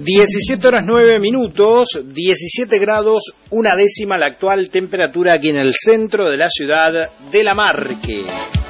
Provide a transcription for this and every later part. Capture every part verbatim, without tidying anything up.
diecisiete horas nueve minutos, diecisiete grados, una décima la actual temperatura aquí en el centro de la ciudad de La Marque.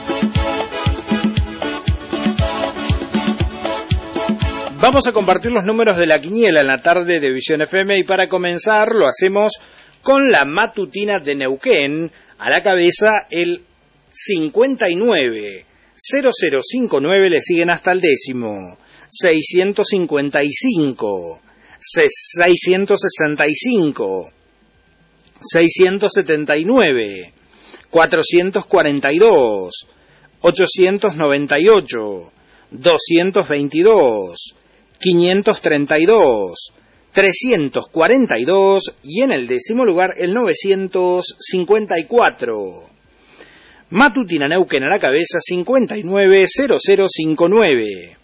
Vamos a compartir los números de la quiniela en la tarde de Visión F M y para comenzar lo hacemos con la matutina de Neuquén, a la cabeza el cincuenta y nueve, cero cero cincuenta y nueve, le siguen hasta el décimo. seiscientos cincuenta y cinco, seiscientos sesenta y cinco, seiscientos setenta y nueve, cuatrocientos cuarenta y dos, ochocientos noventa y ocho, doscientos veintidós, quinientos treinta y dos, trescientos cuarenta y dos y en el décimo lugar el novecientos cincuenta y cuatro. Matutina Neuquén a la cabeza cincuenta y nueve, cero cero cincuenta y nueve.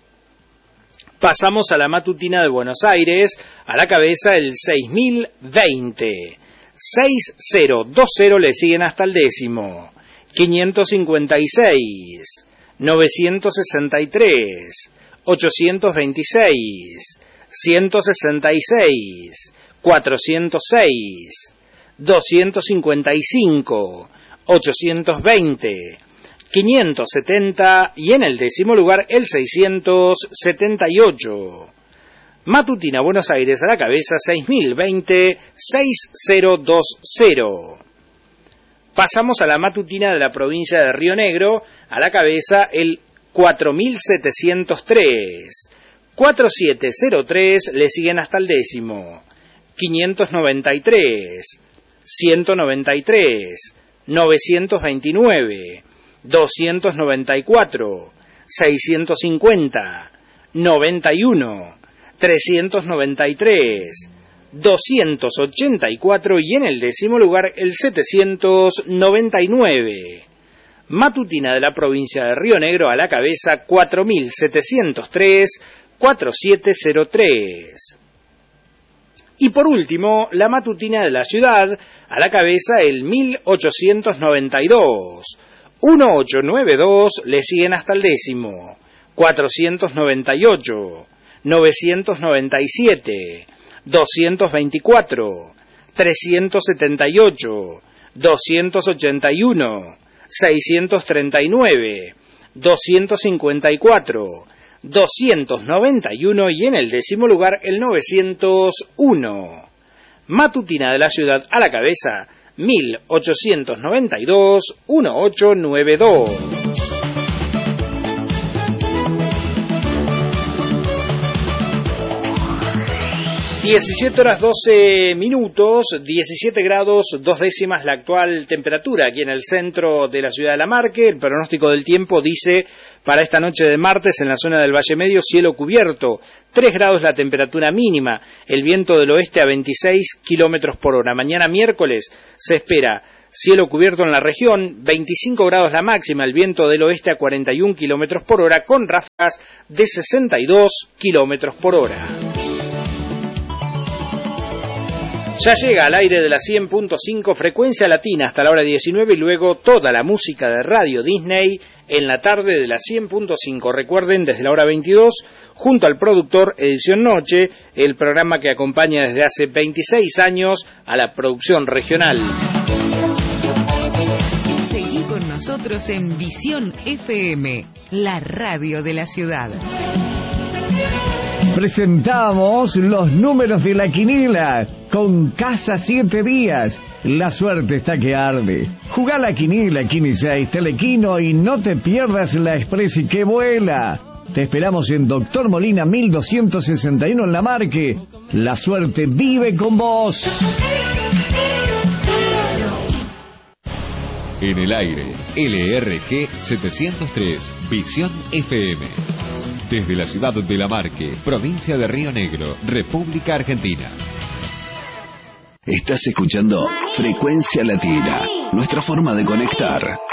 Pasamos a la matutina de Buenos Aires, a la cabeza el seis mil veinte, seis cero veinte le siguen hasta el décimo, quinientos cincuenta y seis, novecientos sesenta y tres, ochocientos veintiséis, ciento sesenta y seis, cuatrocientos seis, doscientos cincuenta y cinco, ochocientos veinte, quinientos setenta y en el décimo lugar el seiscientos setenta y ocho. Matutina Buenos Aires a la cabeza seis mil veinte, seis cero veinte. Pasamos a la matutina de la provincia de Río Negro, a la cabeza el cuatro mil setecientos tres, cuatro siete cero tres le siguen hasta el décimo, quinientos noventa y tres, ciento noventa y tres, novecientos veintinueve, doscientos noventa y cuatro, seiscientos cincuenta, noventa y uno, trescientos noventa y tres, doscientos ochenta y cuatro y en el décimo lugar el setecientos noventa y nueve. Matutina de la provincia de Río Negro a la cabeza cuatro mil setecientos tres, cuatro siete cero tres. Y por último, la matutina de la ciudad a la cabeza el mil ochocientos noventa y dos, dieciocho noventa y dos le siguen hasta el décimo, cuatrocientos noventa y ocho, novecientos noventa y siete, doscientos veinticuatro, trescientos setenta y ocho, doscientos ochenta y uno, seiscientos treinta y nueve, doscientos cincuenta y cuatro, doscientos noventa y uno y en el décimo lugar el novecientos uno. Matutina de la ciudad a la cabeza mil ochocientos noventa y dos, dieciocho noventa y dos. diecisiete horas doce minutos, diecisiete grados, dos décimas la actual temperatura aquí en el centro de la ciudad de La Marque. El pronóstico del tiempo dice para esta noche de martes en la zona del Valle Medio cielo cubierto, tres grados la temperatura mínima, el viento del oeste a veintiséis kilómetros por hora. Mañana miércoles se espera cielo cubierto en la región, veinticinco grados la máxima, el viento del oeste a cuarenta y un kilómetros por hora con ráfagas de sesenta y dos kilómetros por hora. Ya llega al aire de la cien punto cinco frecuencia latina hasta la hora diecinueve y luego toda la música de Radio Disney en la tarde de la cien punto cinco. Recuerden, desde la hora veintidós, junto al productor Edición Noche, el programa que acompaña desde hace veintiséis años a la producción regional. Seguí con nosotros en Visión F M, la radio de la ciudad. Presentamos los números de la quiniela con Casa siete Días. La suerte está que arde. Jugá la quiniela Quini seis Telequino y no te pierdas la Expresi que vuela. Te esperamos en Doctor Molina mil doscientos sesenta y uno en La Marque. La suerte vive con vos. En el aire, L R G setecientos tres, Visión F M. Desde la ciudad de La Marque, provincia de Río Negro, República Argentina. Estás escuchando Frecuencia Latina, nuestra forma de conectar.